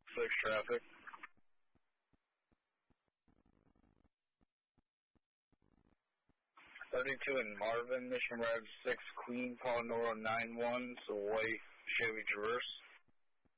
6 traffic. 32 in Marvin, Mission Rev 6, Queen, Paul Noro 91, so white Chevy Traverse.